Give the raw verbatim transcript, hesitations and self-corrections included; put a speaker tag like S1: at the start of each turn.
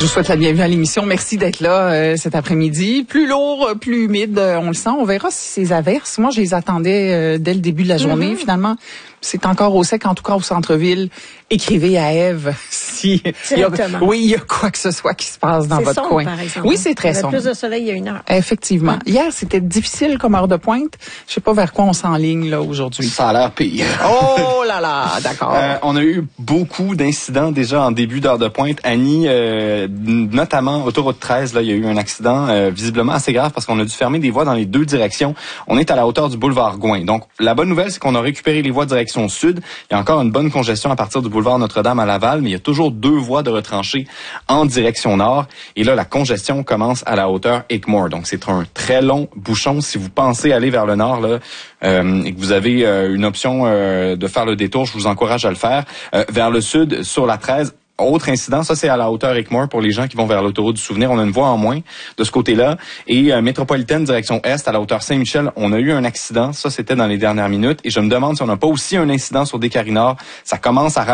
S1: vous souhaite la bienvenue à l'émission. Merci d'être là euh, cet après-midi. Plus lourd, plus humide, euh, on le sent. On verra si ces averses, moi je les attendais euh, dès le début de la journée. Mm-hmm. Finalement, c'est encore au sec, en tout cas au centre-ville. Écrivez à Ève si il y a, oui, il y a quoi que ce soit qui se passe dans
S2: c'est
S1: votre
S2: sombre,
S1: coin.
S2: Par exemple.
S1: Oui, c'est très
S2: sombre. Il y avait
S1: sombre.
S2: plus de soleil il y a une heure.
S1: Effectivement. Ah. Hier, c'était difficile comme heure de pointe. Je sais pas vers quoi on s'enligne là aujourd'hui.
S3: Ça a l'air pire.
S1: Oh là là, d'accord.
S3: Euh, on a eu beaucoup d'incidents déjà en début d'heure de pointe. Annie, euh, notamment autoroute treize, là, il y a eu un accident euh, visiblement assez grave parce qu'on a dû fermer des voies dans les deux directions. On est à la hauteur du boulevard Gouin. Donc, la bonne nouvelle, c'est qu'on a récupéré les voies direction sud. Il y a encore une bonne congestion à partir du boulevard Notre-Dame à Laval, mais il y a toujours deux voies de retranchées en direction nord. Et là, la congestion commence à la hauteur Hickmore. Donc, c'est un très long bouchon. Si vous pensez aller vers le nord, là, euh, et que vous avez euh, une option euh, de faire le détour, je vous encourage à le faire. Euh, vers le sud, sur la treize, autre incident, ça c'est à la hauteur Hickmore pour les gens qui vont vers l'autoroute du Souvenir. On a une voie en moins de ce côté-là. Et euh, métropolitaine direction est, à la hauteur Saint-Michel, on a eu un accident. Ça, c'était dans les dernières minutes. Et je me demande si on n'a pas aussi un incident sur Descaries-Nord. Ça commence à